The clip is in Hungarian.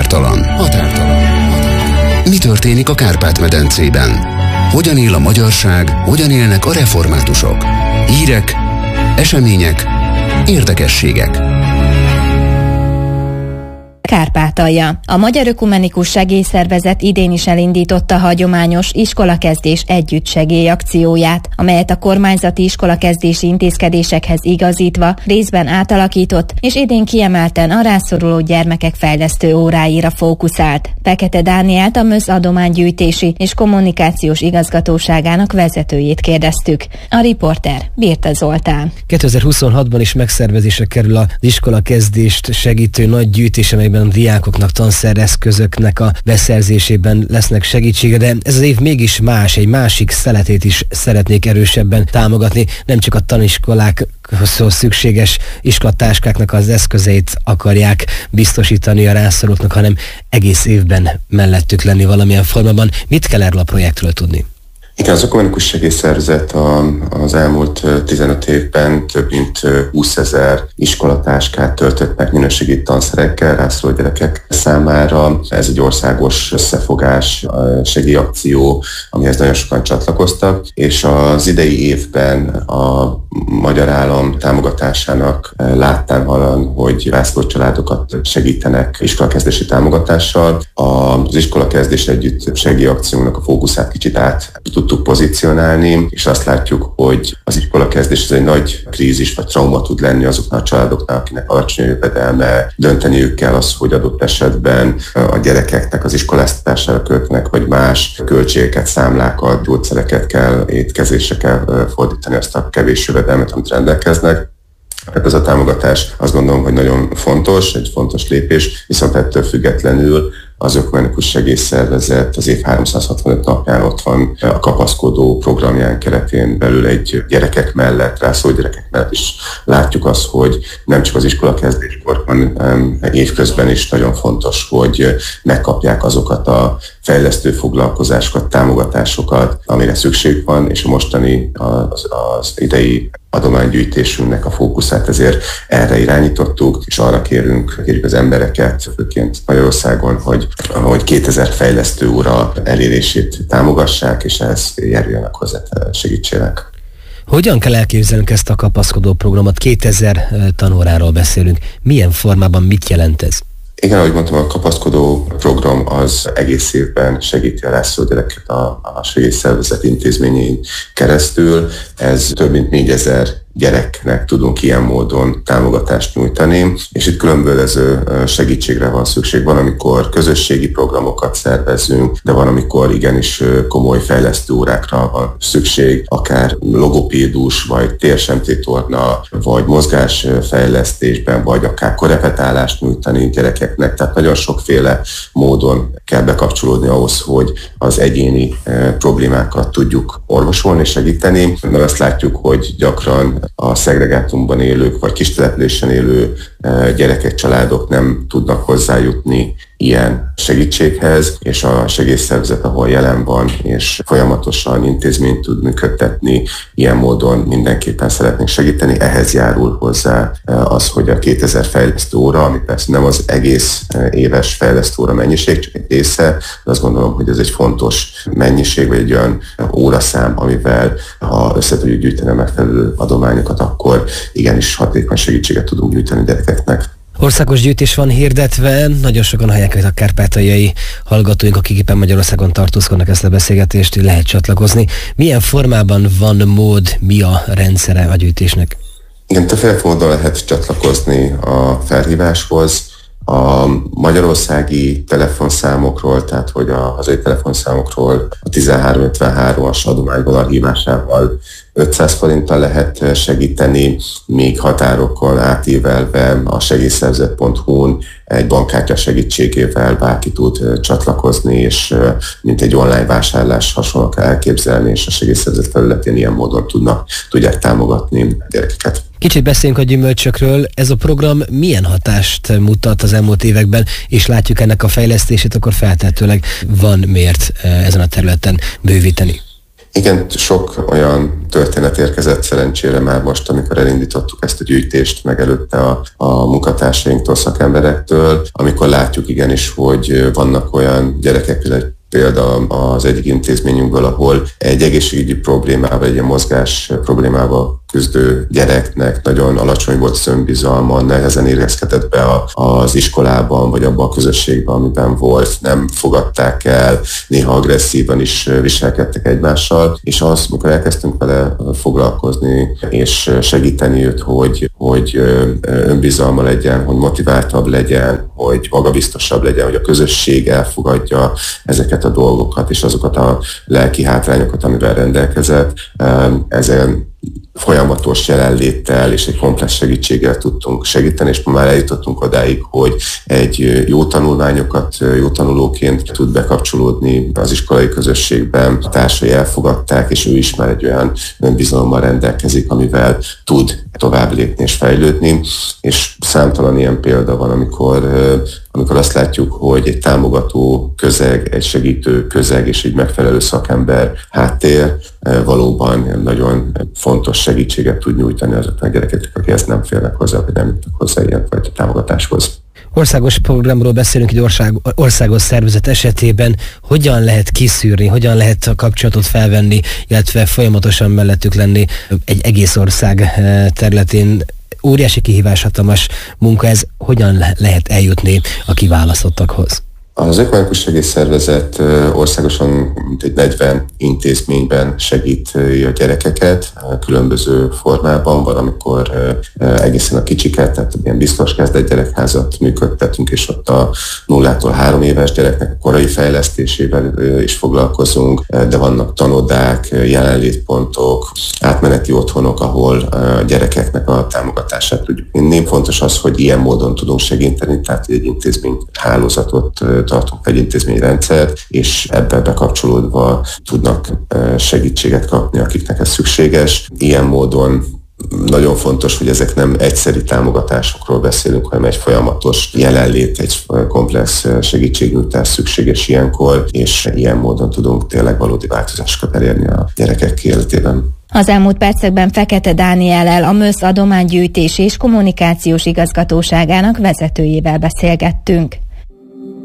Határtalan. Mi történik a Kárpát-medencében? Hogyan él a magyarság, hogyan élnek a reformátusok? Hírek, események, érdekességek. Kárpátalja. A Magyar Ökumenikus Segélyszervezet idén is elindította a hagyományos iskolakezdés együttsegély akcióját, amelyet a kormányzati iskolakezdési intézkedésekhez igazítva részben átalakított, és idén kiemelten a rászoruló gyermekek fejlesztő óráira fókuszált. Fekete Dánielt, a MÖSZ adománygyűjtési és kommunikációs igazgatóságának vezetőjét kérdeztük. A riporter Birte Zoltán. 2026-ban is megszervezésre kerül az iskolakezdést segítő nagy gyűjtés, amelyben a diákoknak tanszereszközöknek a beszerzésében lesznek segítsége, de ez az év mégis más, egy másik szeletét is szeretnék erősebben támogatni. Nem csak a taniskolákhoz szükséges iskolatáskáknak az eszközeit akarják biztosítani a rászorulóknak, hanem egész évben mellettük lenni valamilyen formában. Mit kell erről a projektről tudni? Igen, az Ökumenikus Segélyszervezet az elmúlt 15 évben több mint 20 000 iskolatáskát töltött meg minőségi tanszerekkel rászoruló gyerekek számára. Ez egy országos összefogás, segélyakció, amihez nagyon sokan csatlakoztak, és az idei évben a magyar állam támogatásának láttán hallan, hogy rászoruló családokat segítenek iskolakezdési támogatással. Az iskolakezdés együtt segélyakciónak a fókuszát kicsit át tudtuk pozícionálni, és azt látjuk, hogy az iskolakezdés ez egy nagy krízis vagy trauma tud lenni azoknak a családoknak, akinek alacsony jövedelme, dönteniük kell az, hogy adott esetben a gyerekeknek az iskoláztatására költenek, vagy más költségeket, számlákat, gyógyszereket kell, étkezésre kell fordítani azt a kevés jövedelmet, amit rendelkeznek. Hát ez a támogatás azt gondolom, hogy nagyon fontos, egy fontos lépés, viszont ettől függetlenül az Ökumenikus Segélyszervezet az év 365 napján ott van a kapaszkodó programján keretén belül egy gyerekek mellett, rászoruló gyerekek mellett is látjuk azt, hogy nem csak az iskolakezdéskor, hanem évközben is nagyon fontos, hogy megkapják azokat a fejlesztő foglalkozásokat, támogatásokat, amire szükség van, és a mostani az idei adománygyűjtésünknek a fókuszát ezért erre irányítottuk, és arra kérjük az embereket, főként Magyarországon, hogy 2000 fejlesztő óra elérését támogassák, és ehhez járuljanak hozzá, segítsenek. Hogyan kell elképzelnünk ezt a kapaszkodó programot? 2000 tanóráról beszélünk. Milyen formában mit jelent ez? Igen, ahogy mondtam, a kapaszkodó program az egész évben segíti a rászoruló gyereket a segélyszervezet intézményein keresztül. Ez több mint 4000 gyereknek tudunk ilyen módon támogatást nyújtani, és itt különböző segítségre van szükség. Van, amikor közösségi programokat szervezünk, de van, amikor igenis komoly fejlesztő órákra van szükség, akár logopédus, vagy térsemtétorna, vagy mozgásfejlesztésben, vagy akár korepetálást nyújtani gyerekeknek. Tehát nagyon sokféle módon kell bekapcsolódni ahhoz, hogy az egyéni problémákat tudjuk orvosolni, segíteni. Mert azt látjuk, hogy gyakran a szegregátumban élők, vagy kistelepülésen élő gyerekek, családok nem tudnak hozzájutni ilyen segítséghez, és a segélyszervezet, ahol jelen van, és folyamatosan intézményt tud működtetni, ilyen módon mindenképpen szeretnénk segíteni. Ehhez járul hozzá az, hogy a 2000 fejlesztő óra, ami persze nem az egész éves fejlesztő óra mennyiség, csak egy része, de azt gondolom, hogy ez egy fontos mennyiség, vagy egy olyan óraszám, amivel ha össze tudjuk gyűjteni a megfelelő adományokat, akkor igenis hatékony segítséget tudunk nyújtani gyerekeknek. Országos gyűjtés van hirdetve, nagyon sokan hallják, hogy a kárpátaljai hallgatóink, akik éppen Magyarországon tartózkodnak, ezt a beszélgetést lehet csatlakozni. Milyen formában van mód, mi a rendszere a gyűjtésnek? Igen, többféle módon lehet csatlakozni a felhíváshoz. A magyarországi telefonszámokról, tehát hogy a hazai telefonszámokról a 1353-as adományvonal hívásával 500 forinttal lehet segíteni, míg határokon átívelve a segélyszervezet.hu-n egy bankkártya segítségével bárki tud csatlakozni, és mint egy online vásárlás hasonlóan kell elképzelni, és a segélyszervezet felületén ilyen módon tudják támogatni a gyerekeket. Kicsit beszéljünk a gyümölcsökről. Ez a program milyen hatást mutat az elmúlt években, és látjuk ennek a fejlesztését, akkor feltehetőleg van miért ezen a területen bővíteni. Igen, sok olyan történet érkezett szerencsére már most, amikor elindítottuk ezt a gyűjtést, meg előtte a munkatársainktól, szakemberektől, amikor látjuk igenis, hogy vannak olyan gyerekek, például az egyik intézményünkből, ahol egy egészségügyi problémával, egy ilyen mozgás problémával küzdő gyereknek nagyon alacsony volt az önbizalma, nehezen érezkedett be az iskolában, vagy abban a közösségben, amiben volt, nem fogadták el, néha agresszívan is viselkedtek egymással, és azt, amikor elkezdtünk vele foglalkozni, és segíteni őt, hogy önbizalma legyen, hogy motiváltabb legyen, hogy magabiztosabb legyen, hogy a közösség elfogadja ezeket a dolgokat, és azokat a lelki hátrányokat, amivel rendelkezett, ezen folyamatos jelenléttel és egy komplex segítséggel tudtunk segíteni, és már eljutottunk odáig, hogy egy jó tanulóként tud bekapcsolódni az iskolai közösségben, a társai elfogadták, és ő is már egy olyan önbizalommal rendelkezik, amivel tud tovább lépni és fejlődni, és számtalan ilyen példa van, amikor azt látjuk, hogy egy támogató közeg, egy segítő közeg és egy megfelelő szakember háttér valóban nagyon fontos segítséget tud nyújtani azoknak a gyerekeknek, akik ezt nem félnek hozzá, vagy nem jutnak hozzá ilyenfajta támogatáshoz. Országos programról beszélünk, egy országos szervezet esetében hogyan lehet kiszűrni, hogyan lehet a kapcsolatot felvenni, illetve folyamatosan mellettük lenni egy egész ország területén. Óriási kihívás, hatalmas munka, ez hogyan lehet eljutni a kiválasztottakhoz? Az Ökumenikus Segélyszervezet országosan mintegy 40 intézményben segíti a gyerekeket különböző formában. Van, amikor egészen a kicsiket, tehát ilyen biztos kezdett gyerekházat működtetünk, és ott a 0-tól 3 éves gyereknek a korai fejlesztésével is foglalkozunk, de vannak tanodák, jelenlétpontok, átmeneti otthonok, ahol a gyerekeknek a támogatását tudjuk vinni. Fontos az, hogy ilyen módon tudunk segíteni, tehát egy intézményhálózatot tartunk, egy intézményrendszert, és ebbe bekapcsolódva tudnak segítséget kapni, akiknek ez szükséges. Ilyen módon nagyon fontos, hogy ezek nem egyszeri támogatásokról beszélünk, hanem egy folyamatos jelenlét, egy komplex segítségnyújtás szükséges ilyenkor, és ilyen módon tudunk tényleg valódi változásokat elérni a gyerekek életében. Az elmúlt percekben Fekete Dániellel, a MÖSZ adománygyűjtés és kommunikációs igazgatóságának vezetőjével beszélgettünk.